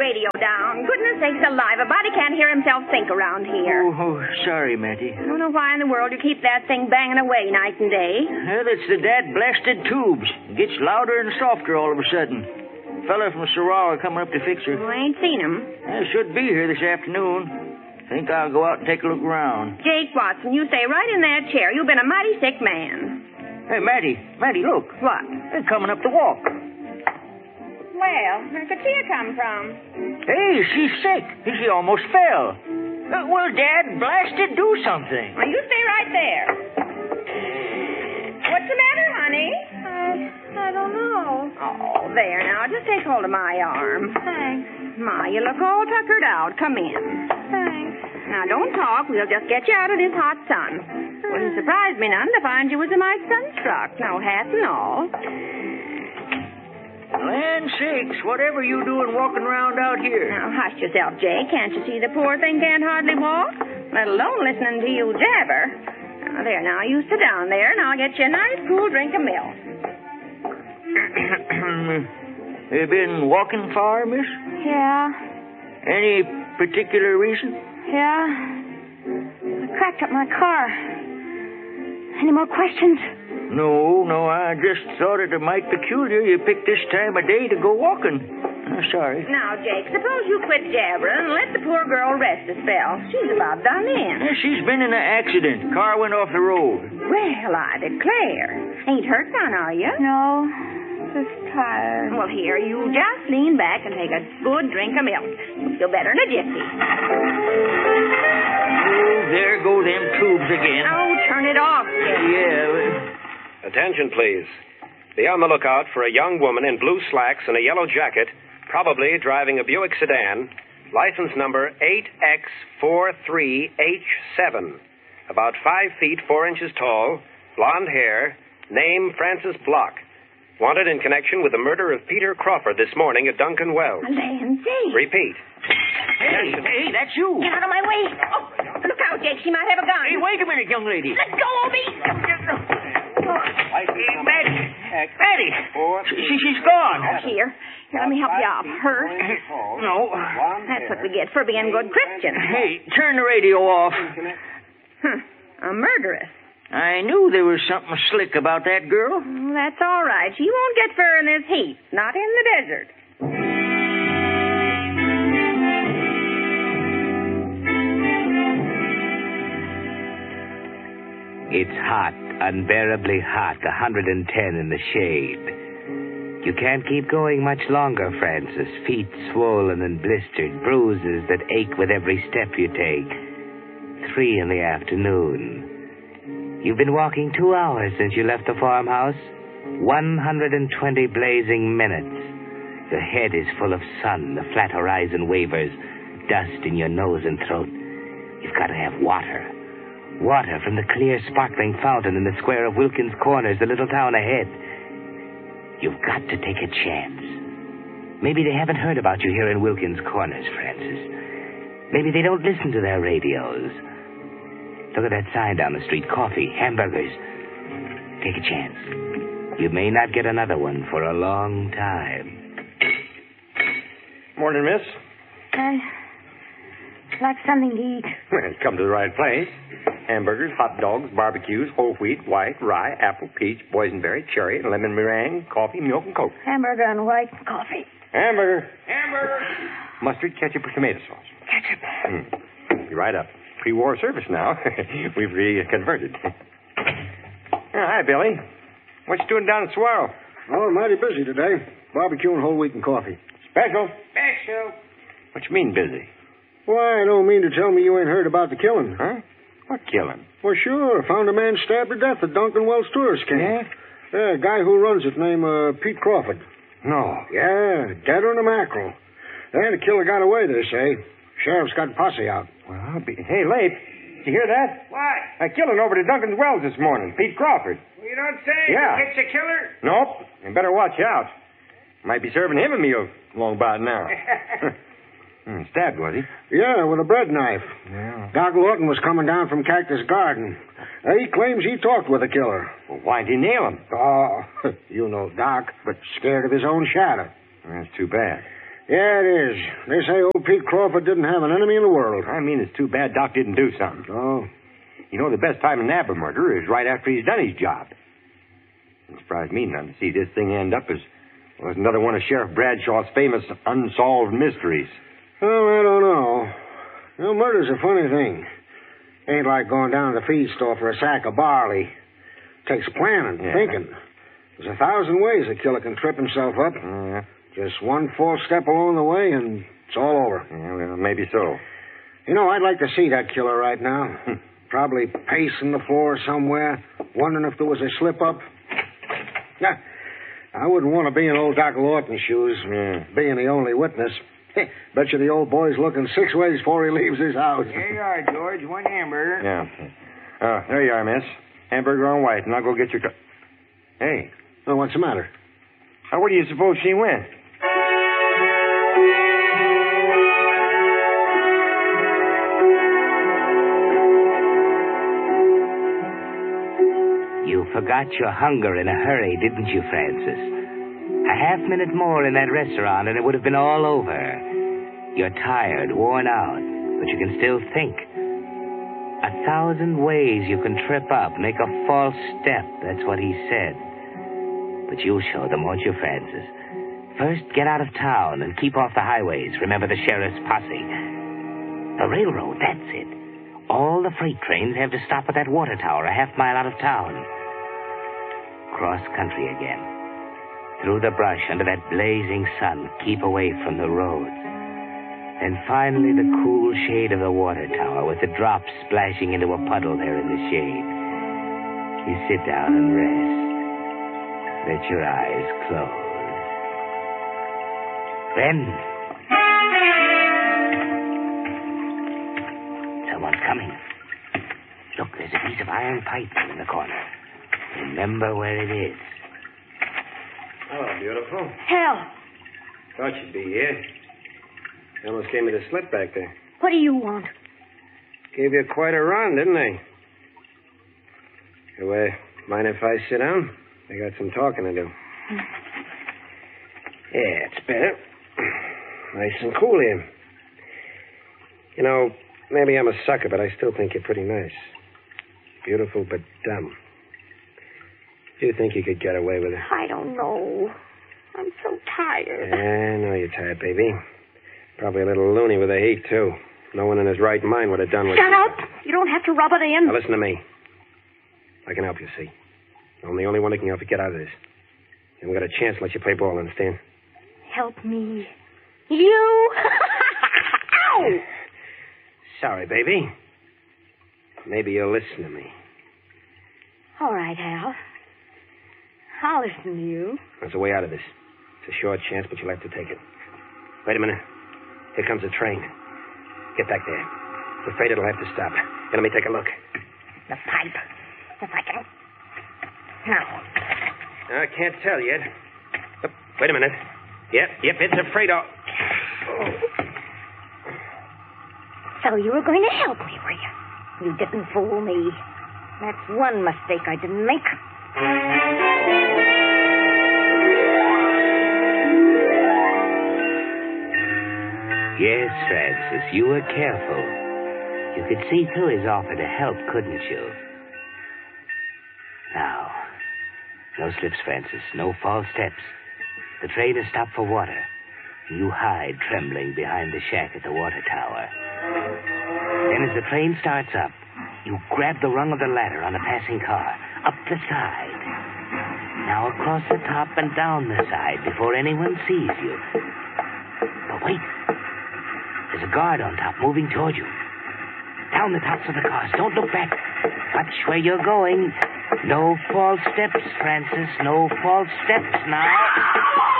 radio down. Goodness sakes alive, a body can't hear himself think around here. Oh, sorry, Matty. I don't know why in the world you keep that thing banging away night and day. Well, it's the dad-blasted tubes. It gets louder and softer all of a sudden. Fella from Sorrel coming up to fix her. Well, I ain't seen him. I should be here this afternoon. Think I'll go out and take a look around. Jake Watson, you stay right in that chair. You've been a mighty sick man. Hey, Matty, look. What? They're coming up the walk. Well, where could she come from? Hey, she's sick. She almost fell. Well, Dad, blasted, do something. Well, you stay right there. What's the matter, honey? I don't know. Oh, there now. Just take hold of my arm. Thanks. Ma, you look all tuckered out. Come in. Thanks. Now, don't talk. We'll just get you out of this hot sun. Wouldn't surprise me none to find you was a mite sunstruck. No hat and all. Land sakes, whatever you doing walking around out here? Now, hush yourself, Jay. Can't you see the poor thing can't hardly walk? Let alone listening to you jabber. Now, there, now, you sit down there, and I'll get you a nice cool drink of milk. You been walking far, miss? Yeah. Any particular reason? Yeah. I cracked up my car. Any more questions? No, I just thought it might peculiar you picked this time of day to go walking. Sorry. Now, Jake, suppose you quit jabbering and let the poor girl rest a spell. She's about done in. She's been in an accident. Car went off the road. Well, I declare. Ain't hurt none, are you? No. Just tired. Well, here, you just lean back and take a good drink of milk. You'll feel better in a jiffy. Oh, there go them tubes again. Oh, turn it off, Jake. Yeah. Attention, please. Be on the lookout for a young woman in blue slacks and a yellow jacket, probably driving a Buick sedan, license number 8X43H7, about 5 feet 4 inches tall, blonde hair, name Frances Block. Wanted in connection with the murder of Peter Crawford this morning at Duncan Wells. Landsy. Repeat. Hey, that's you. Get out of my way. Oh, look out, Jake. She might have a gun. Hey, wait a minute, young lady. Let go of me. Hey, Matty. She's gone. Here, let me help you out. Her? No. That's what we get for being good Christians. Hey, turn the radio off. A murderess. I knew there was something slick about that girl. That's all right. She won't get fur in this heat. Not in the desert. It's hot, unbearably hot, 110 in the shade. You can't keep going much longer, Francis. Feet swollen and blistered, bruises that ache with every step you take. 3 in the afternoon. You've been walking 2 hours since you left the farmhouse. 120 blazing minutes. Your head is full of sun. The flat horizon wavers. Dust in your nose and throat. You've got to have water. Water from the clear, sparkling fountain in the square of Wilkins Corners, the little town ahead. You've got to take a chance. Maybe they haven't heard about you here in Wilkins Corners, Francis. Maybe they don't listen to their radios. Look at that sign down the street. Coffee, hamburgers. Take a chance. You may not get another one for a long time. Morning, miss. I'd like something to eat. Well, come to the right place. Hamburgers, hot dogs, barbecues, whole wheat, white, rye, apple, peach, boysenberry, cherry, lemon meringue, coffee, milk, and Coke. Hamburger and white coffee. Hamburger. Mustard, ketchup, or tomato sauce. Ketchup. Be right up. Pre-war service now. We've reconverted. Hi, Billy. What you doing down at Swirl? Oh, mighty busy today. Barbecue and whole wheat and coffee. Special. What you mean busy? Why, I don't mean to tell me you ain't heard about the killing. Huh? What killing? Well, sure. Found a man stabbed to death at Duncan Wells Tourist Camp. Yeah? Yeah, a guy who runs it named Pete Crawford. No. Yeah, deader than a mackerel. And the killer got away, they say. Sheriff's got posse out. Well, Hey, Leif, did you hear that? What? A killing over to Duncan Wells this morning. Pete Crawford. You don't say? Yeah. It's a killer? Nope. You better watch out. Might be serving him a meal long about now. Stabbed, was he? Yeah, with a bread knife. Yeah. Doc Lawton was coming down from Cactus Garden. He claims he talked with the killer. Well, why'd he nail him? Oh, you know Doc, but scared of his own shadow. That's too bad. Yeah, it is. They say old Pete Crawford didn't have an enemy in the world. I mean, it's too bad Doc didn't do something. Oh. You know, the best time to nab a murderer is right after he's done his job. It surprised me none to see this thing end up as another one of Sheriff Bradshaw's famous unsolved mysteries. Oh, I don't know. You know, murder's a funny thing. Ain't like going down to the feed store for a sack of barley. Takes planning, thinking. There's 1,000 ways a killer can trip himself up. Just one false step along the way, and it's all over. Yeah, well, maybe so. You know, I'd like to see that killer right now. Probably pacing the floor somewhere, wondering if there was a slip-up. I wouldn't want to be in old Doc Lawton's shoes, being the only witness. Bet you the old boy's looking 6 ways before he leaves his house. Here you are, George. One hamburger. Yeah. There you are, miss. Hamburger on white, and I'll go get your... Hey. Oh, what's the matter? Where do you suppose she went? You forgot your hunger in a hurry, didn't you, Francis? A half-minute more in that restaurant and it would have been all over. You're tired, worn out, but you can still think. 1,000 ways you can trip up, make a false step. That's what he said. But you'll show them, won't you, Francis? First, get out of town and keep off the highways. Remember the sheriff's posse. The railroad, that's it. All the freight trains have to stop at that water tower a half-mile out of town. Cross country again. Through the brush under that blazing sun. Keep away from the roads. And finally the cool shade of the water tower with the drops splashing into a puddle there in the shade. You sit down and rest. Let your eyes close. Then... someone's coming. Look, there's a piece of iron pipe in the corner. Remember where it is. Hello, beautiful. Hal, Thought you'd be here. You almost gave me the slip back there. what do you want? Gave you quite a run, didn't I? You, mind if I sit down? I got some talking to do. Yeah, it's better. Nice and cool here. You know, maybe I'm a sucker, but I still think you're pretty nice. Beautiful, but dumb. Do you think you could get away with it? I don't know. I'm so tired. I know you're tired, baby. Probably a little loony with the heat, too. No one in his right mind would have done what... Shut up! You don't have to rub it in. Now, listen to me. I can help you, see? I'm the only one that can help you get out of this. And we got a chance to let you play ball, understand? Help me. You? Ow! Sorry, baby. Maybe you'll listen to me. All right, Hal. I'll listen to you. There's a way out of this. It's a short chance, but you'll have to take it. Wait a minute. Here comes a train. Get back there. I'm afraid it'll have to stop. Now, let me take a look. The pipe. If I can... Now. I can't tell yet. Oh, wait a minute. Yep, it's a Fredo. So you were going to help me, were you? You didn't fool me. That's one mistake I didn't make. Yes, Francis, you were careful. You could see through his offer to help, couldn't you? Now, no slips, Francis. No false steps. The train has stopped for water. You hide, trembling, behind the shack at the water tower. Then as the train starts up, you grab the rung of the ladder on a passing car, up the side. Now across the top and down the side before anyone sees you. But wait. There's a guard on top moving toward you. Down the tops of the cars. Don't look back. Watch where you're going. No false steps, Francis. No false steps now.